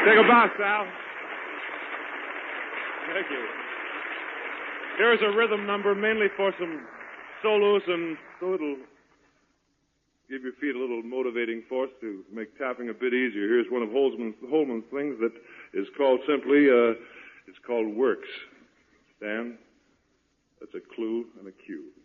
Take a bow, Sal. Thank you. Here's a rhythm number mainly for some solos and so it'll give your feet a little motivating force to make tapping a bit easier. Here's one of Holman's things that is called simply, it's called Works. Stan, that's a clue and a cue.